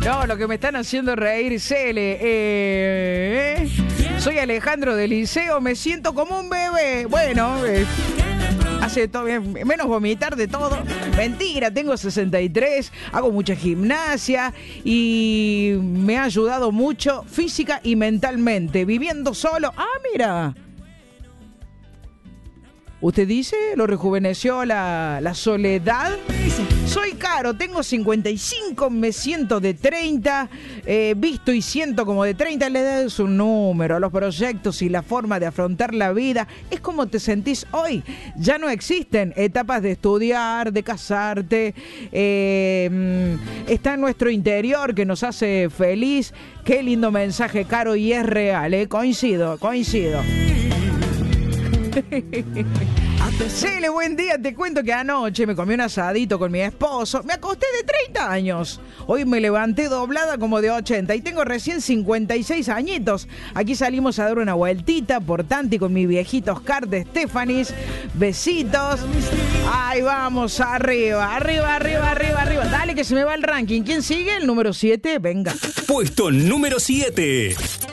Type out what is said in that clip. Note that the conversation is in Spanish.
No, lo que me están haciendo reír, Cele. Soy Alejandro del Liceo, me siento como un bebé. Bueno, hace todo bien, menos vomitar de todo. Mentira, tengo 63, hago mucha gimnasia y me ha ayudado mucho física y mentalmente. Viviendo solo. Ah, mira. ¿Usted dice? ¿Lo rejuveneció la soledad? Soy Caro, tengo 55, me siento de 30, visto y siento como de 30. La edad es un número, los proyectos y la forma de afrontar la vida es como te sentís hoy. Ya no existen etapas de estudiar, de casarte. Está en nuestro interior que nos hace feliz. Qué lindo mensaje, Caro, y es real, ¿eh? Coincido. Cele, buen día, te cuento que anoche me comí un asadito con mi esposo, me acosté de 30 años, hoy me levanté doblada como de 80 y tengo recién 56 añitos. Aquí salimos a dar una vueltita por Tanti con mi viejito Oscar de Estefanis. Besitos. Ahí vamos, arriba. Dale que se me va el ranking. ¿Quién sigue? El número 7, venga. Puesto número 7.